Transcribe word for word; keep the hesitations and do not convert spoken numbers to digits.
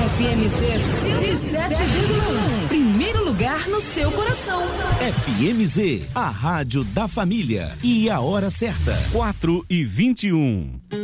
F M Z cento e sete vírgula um. Primeiro lugar no seu coração. F M Z, a rádio da família. E a hora certa, quatro e vinte e um.